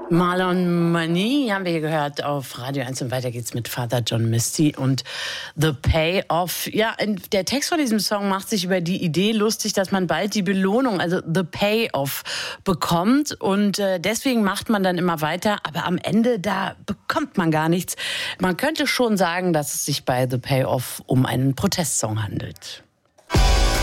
Marlon Money haben wir hier gehört auf Radio 1 und weiter geht's mit Father John Misty und The Payoff. Ja, der Text von diesem Song macht sich über die Idee lustig, dass man bald die Belohnung, also The Payoff, bekommt und deswegen macht man dann immer weiter, aber am Ende, da bekommt man gar nichts. Man könnte schon sagen, dass es sich bei The Payoff um einen Protestsong handelt.